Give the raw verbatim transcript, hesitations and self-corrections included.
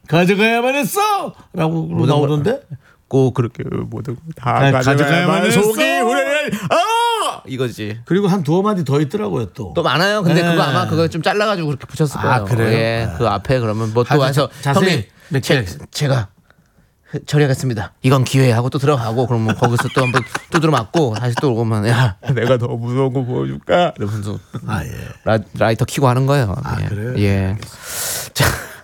가져가야만 했어! 라고 나오던데? 꼭 그렇게 모든 다 아니, 가져가야만 가져가야만 속이 했어! 후련해. 아! 이거지. 그리고 한 두어 마디 더 있더라고요, 또. 또 많아요. 근데 네. 그거 아마 그거 좀 잘라가지고 그렇게 붙였을 거예요. 아, 그래요? 예, 그 앞에 그러면 뭐 또 하여튼 와서 자세히 형님 몇 제, 개. 제가 처리하겠습니다. 이건 기회 하고 또 들어가고 그러면 거기서 또 한번 두드려 맞고 다시 또 오면 야 내가 더 무서운 거 보여줄까? 이러면서 아, 예. 라, 라이터 켜고 하는 거예요. 아, 예. 그래요? 예. 자.